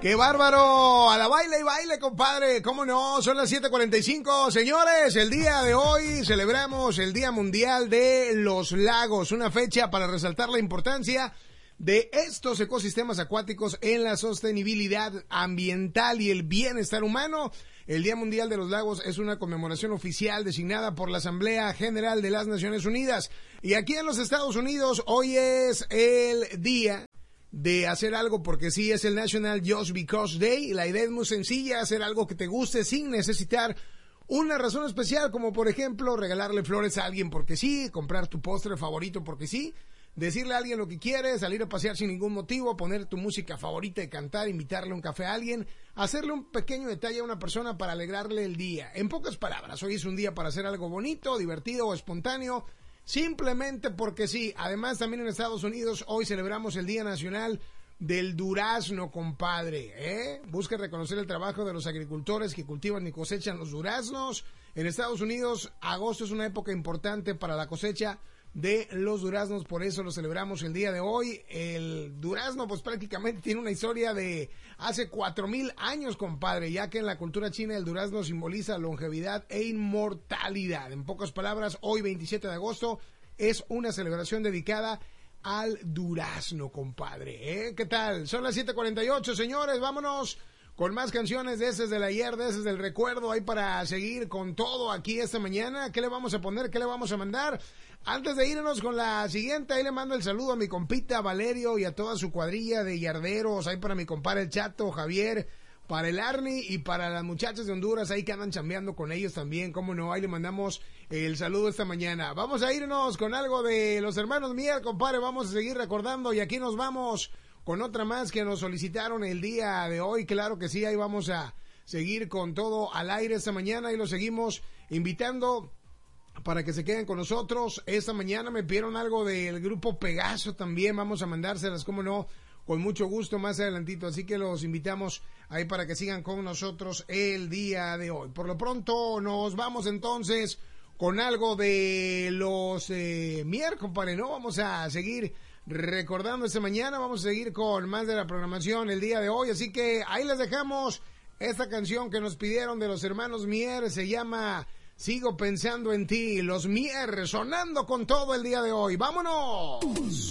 ¡Qué bárbaro! A la baile y baile, compadre. ¿Cómo no? Son las 7:45. Señores, el día de hoy celebramos el Día Mundial de los Lagos. Una fecha para resaltar la importancia de estos ecosistemas acuáticos en la sostenibilidad ambiental y el bienestar humano. El Día Mundial de los Lagos es una conmemoración oficial designada por la Asamblea General de las Naciones Unidas. Y aquí en los Estados Unidos, hoy es el día de hacer algo porque sí, es el National Just Because Day. La idea es muy sencilla, hacer algo que te guste sin necesitar una razón especial, como por ejemplo regalarle flores a alguien porque sí, comprar tu postre favorito porque sí, decirle a alguien lo que quieres, salir a pasear sin ningún motivo, poner tu música favorita y cantar, invitarle un café a alguien, hacerle un pequeño detalle a una persona para alegrarle el día. En pocas palabras, hoy es un día para hacer algo bonito, divertido o espontáneo, simplemente porque sí. Además, también en Estados Unidos hoy celebramos el Día Nacional del Durazno, compadre, Busca reconocer el trabajo de los agricultores que cultivan y cosechan los duraznos. En Estados Unidos, agosto es una época importante para la cosecha de los duraznos, por eso lo celebramos el día de hoy. El durazno pues prácticamente tiene una historia de hace 4,000 años, compadre, ya que en la cultura china el durazno simboliza longevidad e inmortalidad. En pocas palabras, hoy 27 de agosto es una celebración dedicada al durazno, compadre, ¿Qué tal? Son las 7:48, señores, vámonos con más canciones de esas del ayer, de esas del recuerdo, ahí para seguir con todo aquí esta mañana. ¿Qué le vamos a poner? ¿Qué le vamos a mandar? Antes de irnos con la siguiente, ahí le mando el saludo a mi compita Valerio y a toda su cuadrilla de yarderos, ahí para mi compadre el Chato, Javier, para el Arni y para las muchachas de Honduras, ahí que andan chambeando con ellos también, cómo no, ahí le mandamos el saludo esta mañana. Vamos a irnos con algo de los hermanos Mier, compadre, vamos a seguir recordando y aquí nos vamos con otra más que nos solicitaron el día de hoy. Claro que sí, ahí vamos a seguir con todo al aire esta mañana y lo seguimos invitando para que se queden con nosotros. Esta mañana me pidieron algo del grupo Pegaso también, vamos a mandárselas, como no, con mucho gusto más adelantito, así que los invitamos ahí para que sigan con nosotros el día de hoy. Por lo pronto nos vamos entonces con algo de los Mier, compadre, ¿no? Vamos a seguir recordando esta mañana, vamos a seguir con más de la programación el día de hoy, así que ahí les dejamos esta canción que nos pidieron de los hermanos Mier, se llama Sigo Pensando en Ti, los Mier sonando con todo el día de hoy. ¡Vámonos!